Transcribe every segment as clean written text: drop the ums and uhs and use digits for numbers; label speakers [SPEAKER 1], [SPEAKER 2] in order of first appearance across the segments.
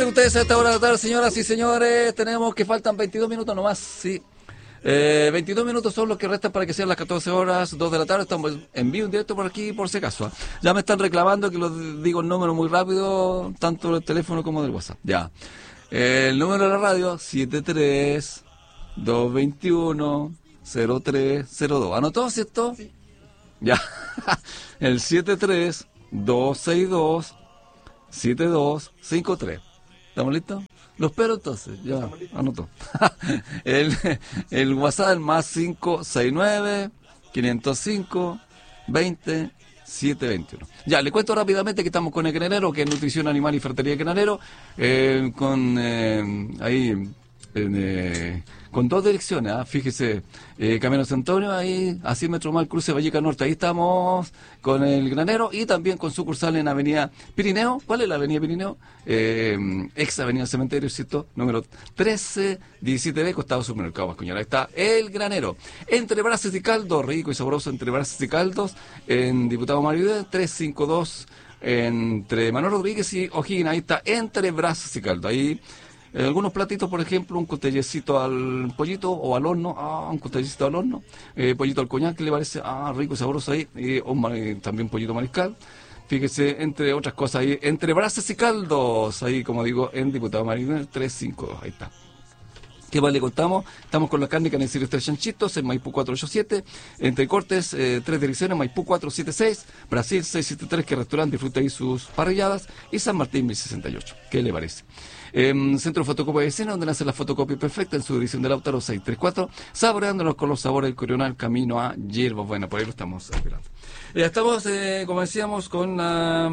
[SPEAKER 1] Recuerden ustedes a esta hora de la tarde, señoras y señores, tenemos que faltan 22 minutos nomás, sí. 22 minutos son los que restan para que sean las 14 horas, 2 de la tarde. Estamos en vivo, en directo por aquí, por si acaso. Ya me están reclamando que digo el número muy rápido, tanto del teléfono como del WhatsApp. Ya. El número de la radio, 73-221-0302. ¿Anotó, cierto? Sí. Ya. El 73-262-7253. ¿Estamos listos? Los espero entonces, ya anotó. el WhatsApp es más 569-505-20-721. Ya, le cuento rápidamente que estamos con el Granero, que es Nutrición Animal y Ferretería Granero, con dos direcciones, fíjese, Camino San Antonio, ahí a 100 metros más, cruce Valleca Norte, ahí estamos con el Granero, y también con sucursal en Avenida Pirineo. ¿Cuál es la Avenida Pirineo? Ex Avenida Cementerio, ¿cierto? Número 1317B, costado Supermercado Bascuñán. Ahí está el Granero. Entre Brazos y Caldos, rico y sabroso entre Brazos y Caldos, en Diputado Mario 352, entre Manuel Rodríguez y O'Higgins, ahí está, entre Brazos y Caldos, ahí. Algunos platitos, por ejemplo, un costellecito al pollito o al horno, un costellecito al horno, pollito al coñac, que le parece, rico y sabroso ahí, también pollito mariscal, fíjese, entre otras cosas ahí, entre brasas y caldos, ahí como digo, en Diputado Marín 352, ahí está. ¿Qué más le contamos? Estamos con la carne Canecillos Tres Chanchitos, en Maipú 487, entre Cortes, 3 direcciones, Maipú 476, Brasil 673, que restaurante disfruta ahí sus parrilladas, y San Martín 1068. ¿Qué le parece? Centro de Fotocopia de Escena, donde nace la fotocopia perfecta, en su dirección del Lautaro 634, saboreándonos con los sabores del Corional, camino a Hierbas Buenas. Por ahí lo estamos esperando. Ya estamos, como decíamos, con la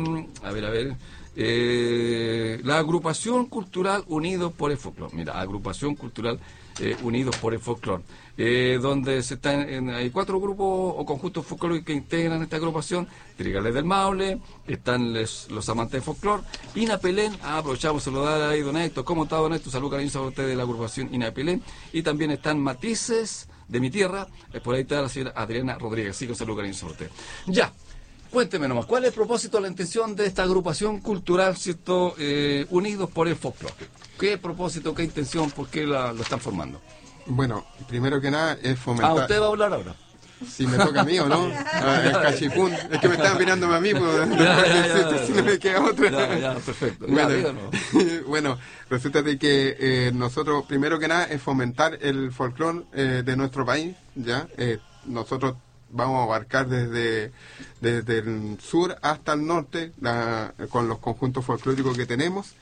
[SPEAKER 1] agrupación cultural Unidos por el Folclor. Mira, agrupación cultural Unidos por el Folclor, donde hay 4 grupos o conjuntos folclóricos que integran esta agrupación: Trigales del Maule, están los amantes del folclor, Inapelén, aprovechamos a saludar ahí don Héctor. ¿Cómo está, don Héctor? Saludos cariñosos a usted de la agrupación Inapelén, y también están Matices de mi tierra, por ahí está la señora Adriana Rodríguez, sí, con saludos cariñosos a usted. Ya. Cuénteme nomás, ¿cuál es el propósito, la intención de esta agrupación cultural, cierto, Unidos por el Folclor? ¿Qué propósito, qué intención, por qué lo están formando?
[SPEAKER 2] Bueno, primero que nada es fomentar...
[SPEAKER 1] usted va a hablar ahora.
[SPEAKER 2] Si me toca a mí o no, el cachipún. Es que me están mirándome a mí, pues, si no me queda otra.
[SPEAKER 1] Ya, perfecto.
[SPEAKER 2] Bueno, resulta de que nosotros, primero que nada, es fomentar el folclor de nuestro país, ¿ya? Nosotros vamos a abarcar desde el sur hasta el norte con los conjuntos folclóricos que tenemos,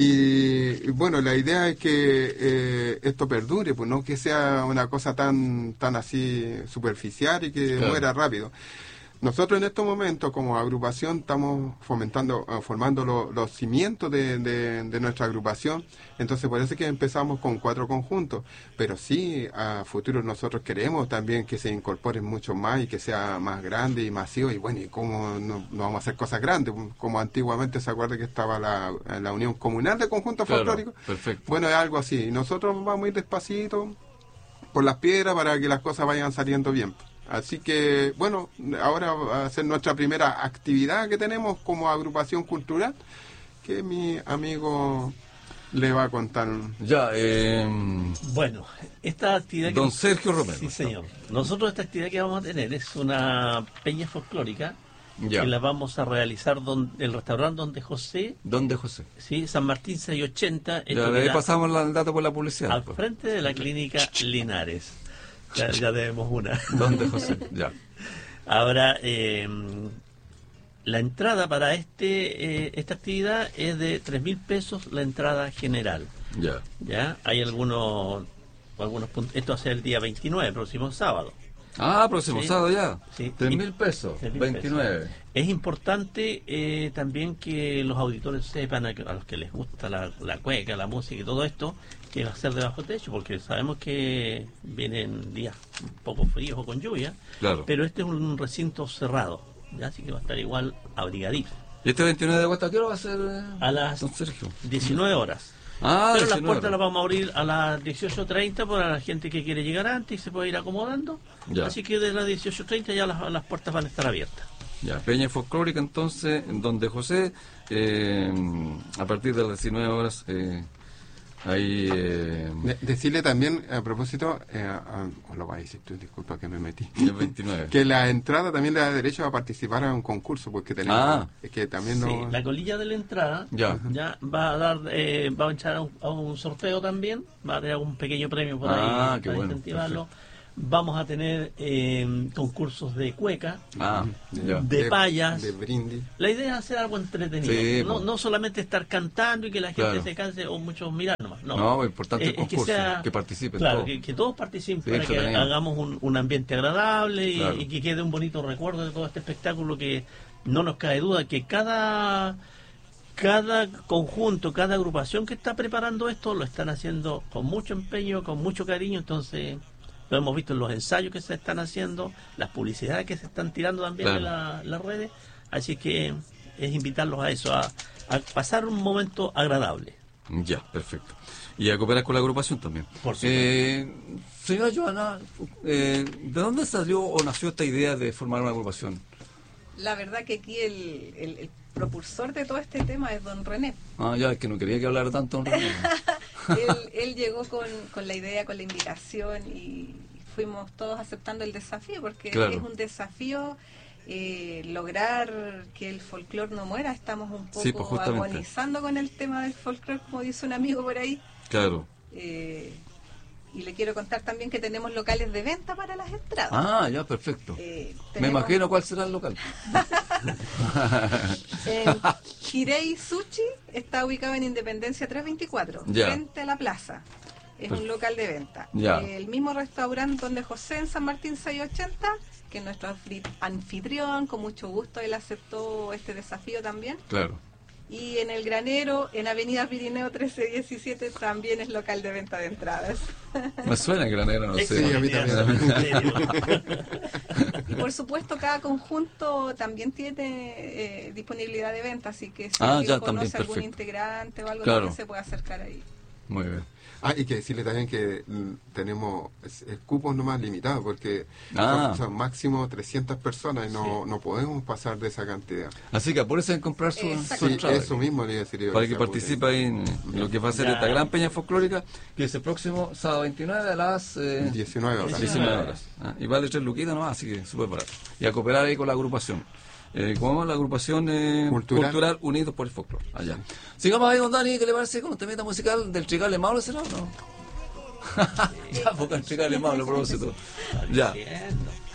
[SPEAKER 2] y bueno, la idea es que esto perdure, pues no que sea una cosa tan así superficial y que muera rápido. Nosotros en estos momentos como agrupación estamos formando los cimientos de nuestra agrupación. Entonces por eso es que empezamos con 4 conjuntos, pero sí a futuro nosotros queremos también que se incorporen mucho más y que sea más grande y masivo, y bueno, y cómo no vamos a hacer cosas grandes, como antiguamente se acuerda que estaba la Unión Comunal de Conjuntos Folclóricos.
[SPEAKER 1] Perfecto.
[SPEAKER 2] Bueno, es algo así, y nosotros vamos a ir despacito por las piedras para que las cosas vayan saliendo bien. Así que, bueno, ahora va a ser nuestra primera actividad que tenemos como agrupación cultural, que mi amigo le va a contar.
[SPEAKER 3] Ya, bueno, esta actividad...
[SPEAKER 1] Don Sergio Romero.
[SPEAKER 3] Sí, señor. Nosotros esta actividad que vamos a tener es una peña folclórica, que la vamos a realizar el restaurante Donde José.
[SPEAKER 1] ¿Dónde José?
[SPEAKER 3] Sí, San Martín 680.
[SPEAKER 1] Ya, de ahí pasamos el dato por la publicidad.
[SPEAKER 3] Al frente de la clínica Linares. Ya debemos una.
[SPEAKER 1] ¿Dónde, José? Ya.
[SPEAKER 3] Ahora, la entrada para esta actividad es de 3.000 pesos, la entrada general. Ya. Hay algunos puntos. Esto va a ser el día 29, próximo sábado.
[SPEAKER 1] Próximo sábado ya.
[SPEAKER 3] Sí.
[SPEAKER 1] 3.000 pesos. 29.
[SPEAKER 3] Pesos. Es importante también que los auditores sepan, a los que les gusta la cueca, la música y todo esto, que va a ser debajo techo, porque sabemos que vienen días un poco fríos o con lluvia, pero este es un recinto cerrado, ¿ya? Así que va a estar igual abrigadito.
[SPEAKER 1] ¿Y este 29 de agosto a qué hora va a ser?
[SPEAKER 3] A las 19 horas. Pero las puertas las vamos a abrir a las 18:30 para la gente que quiere llegar antes y se puede ir acomodando. Así que desde las 18:30 ya las puertas van a estar abiertas.
[SPEAKER 1] Ya, Peña Folclórica, entonces, en Donde José, a partir de las 19 horas, ahí...
[SPEAKER 2] Decirle también, a propósito, o lo vas a decir tú, disculpa que me metí,
[SPEAKER 1] el 29.
[SPEAKER 2] que la entrada también le da derecho a participar a un concurso, porque tenemos... Es que también
[SPEAKER 3] Sí,
[SPEAKER 2] no...
[SPEAKER 3] la colilla de la entrada
[SPEAKER 1] Ya.
[SPEAKER 3] va a dar, va a echar a un sorteo también, va a tener un pequeño premio por
[SPEAKER 1] Ah,
[SPEAKER 3] ahí
[SPEAKER 1] qué
[SPEAKER 3] para
[SPEAKER 1] bueno,
[SPEAKER 3] incentivarlo. Vamos a tener concursos de cueca,
[SPEAKER 1] Ya.
[SPEAKER 3] de payas.
[SPEAKER 2] De brindis.
[SPEAKER 3] La idea es hacer algo entretenido,
[SPEAKER 1] Sí,
[SPEAKER 3] no,
[SPEAKER 1] pues.
[SPEAKER 3] no solamente estar cantando y que la gente
[SPEAKER 1] Claro.
[SPEAKER 3] se canse o muchos mirar nomás. No,
[SPEAKER 1] No, importante el concurso, que participen
[SPEAKER 3] claro,
[SPEAKER 1] todos.
[SPEAKER 3] que todos participen
[SPEAKER 1] Sí,
[SPEAKER 3] para que
[SPEAKER 1] entretenido.
[SPEAKER 3] hagamos un ambiente agradable
[SPEAKER 1] Claro.
[SPEAKER 3] y que quede un bonito recuerdo de todo este espectáculo, que no nos cae duda que cada conjunto, cada agrupación que está preparando esto lo están haciendo con mucho empeño, con mucho cariño. Entonces lo hemos visto en los ensayos que se están haciendo, las publicidades que se están tirando también
[SPEAKER 1] Claro.
[SPEAKER 3] en las redes, así que es invitarlos a eso, a pasar un momento agradable.
[SPEAKER 1] Ya, perfecto. Y a cooperar con la agrupación también.
[SPEAKER 3] Por supuesto.
[SPEAKER 1] Señora Joana, ¿de dónde salió o nació esta idea de formar una agrupación?
[SPEAKER 4] La verdad que aquí el propulsor de todo este tema es don René.
[SPEAKER 1] Ya, es que no quería que hablara tanto.
[SPEAKER 4] Él llegó con la idea, con la invitación, y fuimos todos aceptando el desafío, porque
[SPEAKER 1] Claro.
[SPEAKER 4] es un desafío lograr que el folclore no muera. Estamos un poco
[SPEAKER 1] Sí, pues, justamente.
[SPEAKER 4] agonizando con el tema del folclore, como dice un amigo por ahí.
[SPEAKER 1] Claro.
[SPEAKER 4] Y le quiero contar también que tenemos locales de venta para las entradas.
[SPEAKER 1] Ya, perfecto. Me
[SPEAKER 4] Tenemos-
[SPEAKER 1] imagino cuál será el local.
[SPEAKER 4] Hirei Sushi está ubicado en Independencia 324,
[SPEAKER 1] Ya.
[SPEAKER 4] frente a la plaza. Es un local de venta.
[SPEAKER 1] Ya.
[SPEAKER 4] El mismo restaurante Donde José en San Martín 680, que es nuestro anfitrión, con mucho gusto él aceptó este desafío también.
[SPEAKER 1] Claro.
[SPEAKER 4] Y en el Granero, en Avenida Pirineo 1317, también es local de venta de entradas.
[SPEAKER 1] Me suena Granero, no sé.
[SPEAKER 2] Sí, a mí también.
[SPEAKER 4] Y por supuesto, cada conjunto también tiene disponibilidad de venta, así que si
[SPEAKER 1] Ya,
[SPEAKER 4] alguien
[SPEAKER 1] también,
[SPEAKER 4] conoce algún
[SPEAKER 1] perfecto.
[SPEAKER 4] integrante o algo,
[SPEAKER 1] Claro.
[SPEAKER 4] también se puede acercar ahí.
[SPEAKER 1] Muy bien.
[SPEAKER 2] Y que decirle también que tenemos cupos nomás limitados, porque son máximo 300 personas y no podemos pasar de esa cantidad.
[SPEAKER 1] Así que apúrese en comprar su
[SPEAKER 4] Exacto.
[SPEAKER 2] Sí,
[SPEAKER 1] entrada.
[SPEAKER 2] eso mismo le iba a decir yo.
[SPEAKER 1] Para que
[SPEAKER 2] O sea,
[SPEAKER 1] participe ahí en lo que va a ser
[SPEAKER 3] Ya.
[SPEAKER 1] esta gran peña folclórica, que es el próximo sábado 29 a las
[SPEAKER 2] 19 horas.
[SPEAKER 1] 19 horas. Y vale 3 luquitas nomás, así que súper barato. Y a cooperar ahí con la agrupación. ¿Cómo la agrupación cultural Unidos por el Folclore? Allá. Sigamos ahí, don Dani, ¿qué le parece con un temita musical del Trigal Mauro, será o no? Ya, porque el Trigal Mauro, a propósito. Ya.
[SPEAKER 3] Entiendo.